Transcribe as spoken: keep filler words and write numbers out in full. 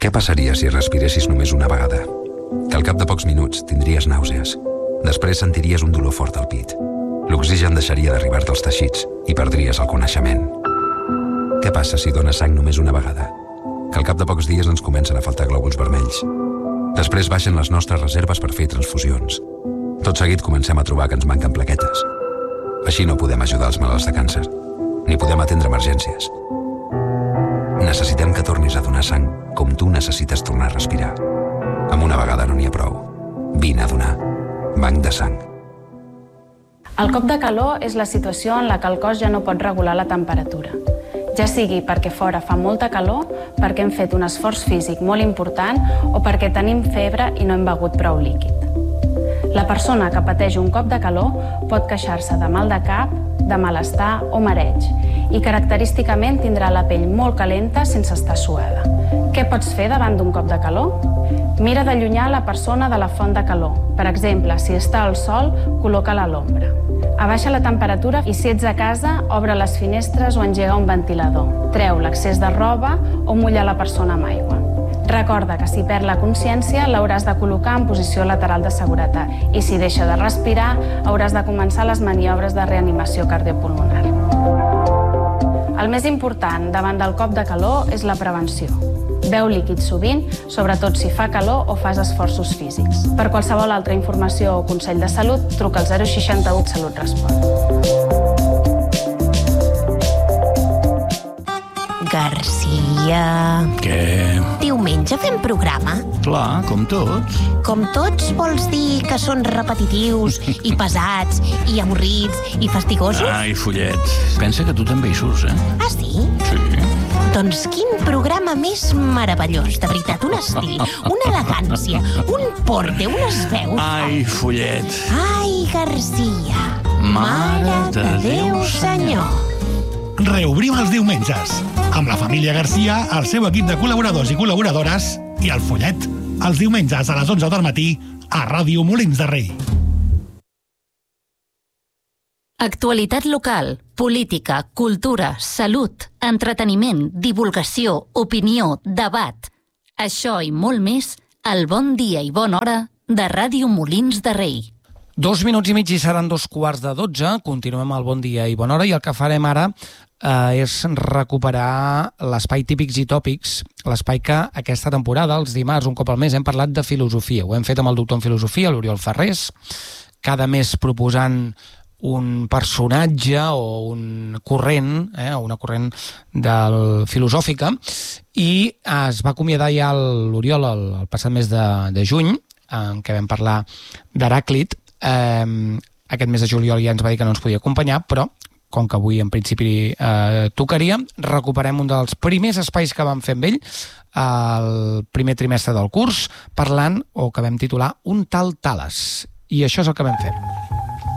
Què passaria si respiressis només una vegada? Que al cap de pocs minuts tindries nàusees. Després sentiries un dolor fort al pit. L'oxigen deixaria d'arribar-te als teixits i perdries el coneixement. Què passa si dones sang només una vegada? Que al cap de pocs dies ens comencen a faltar glòbuls vermells. Després baixen les nostres reserves per fer transfusions. Tot seguit comencem a trobar que ens manquen plaquetes. Així no podem ajudar els malalts de càncer, ni podem atendre emergències. Necessitem que tornis a donar sang com tu necessites tornar a respirar. Amb una vegada no n'hi ha prou. Vine a donar. Banc de sang. El cop de calor és la situació en la que el cos ja no pot regular la temperatura. Ja sigui perquè fora fa molta calor, perquè hem fet un esforç físic molt important o perquè tenim febre i no hem begut prou líquid. La persona que pateix un cop de calor pot queixar-se de mal de cap, de malestar o mareig i característicament tindrà la pell molt calenta sense estar suada. Què pots fer davant d'un cop de calor? Mira d'allunyar la persona de la font de calor. Per exemple, si està al sol, col·loca-la a l'ombra. Abaixa la temperatura i si ets a casa, obre les finestres o engega un ventilador. Treu l'excés de roba o mulla la persona amb aigua. Recorda que si perd la consciència l'hauràs de col·locar en posició lateral de seguretat i si deixa de respirar hauràs de començar les maniobres de reanimació cardiopulmonar. El més important davant del cop de calor és la prevenció. Beu líquid sovint, sobretot si fa calor o fas esforços físics. Per qualsevol altra informació o consell de salut, truca al zero seixanta-u Salut Respon. Garcia... Què? Diumenge fem programa? Clar, com tots. Com tots vols dir que són repetitius i pesats i avorrits i fastigosos? Ai, follet, pensa que tu també hi surts, eh? Ah, sí? Sí. Doncs quin programa més meravellós, de veritat, un estil, una elegància, un porte, unes veus... Ai, follet. Ai, Garcia, Mare de Déu, Senyor. Reobrim els diumenges, amb la família Garcia, el seu equip de col·laboradors i col·laboradores i el follet, els diumenges a les onze del matí a Ràdio Molins de Rei. Actualitat local, política, cultura, salut, entreteniment, divulgació, opinió, debat. Això i molt més al Bon Dia i Bona Hora de Ràdio Molins de Rei. Dos minuts i mig i seran dos quarts de dotze. Continuem al Bon Dia i Bona Hora i el que farem ara eh, és recuperar l'espai Típics i Tòpics, l'espai que aquesta temporada, els dimarts, un cop al mes, hem parlat de filosofia. Ho hem fet amb el doctor en filosofia, l'Oriol Ferrés, cada mes proposant un personatge o un corrent, eh, una corrent del filosòfica, i es va acomiadar ja l'Oriol el, el passat mes de, de juny, en què vam parlar d'Heràclit. Eh, aquest mes de juliol ja ens va dir que no ens podia acompanyar, però com que avui en principi eh, tocaria, recuperem un dels primers espais que vam fer amb ell el primer trimestre del curs, parlant, o que vam titular, Un tal Tales. I això és el que vam fer.